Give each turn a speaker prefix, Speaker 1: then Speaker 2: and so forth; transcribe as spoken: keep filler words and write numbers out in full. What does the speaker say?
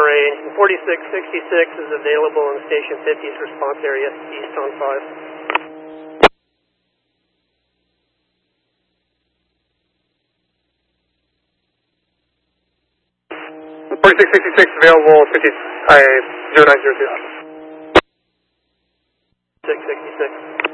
Speaker 1: range. And forty-six sixty-six is available in Station fifty's response area, east on five.
Speaker 2: forty-six sixty-six available, fifty, uh, zero nine zero two.
Speaker 1: six sixty-six.